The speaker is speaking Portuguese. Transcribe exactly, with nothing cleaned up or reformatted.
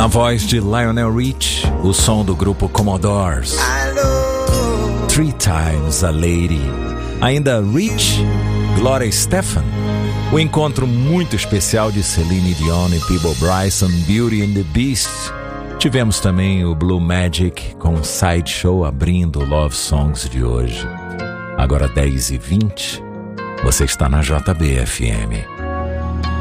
Na voz de Lionel Rich, o som do grupo Commodores. Three Times a Lady. Ainda Rich, Gloria Estefan. O encontro muito especial de Celine Dion e Peabo Bryson, Beauty and the Beast. Tivemos também o Blue Magic com Sideshow abrindo o Love Songs de hoje. Agora dez e vinte, você está na J B F M.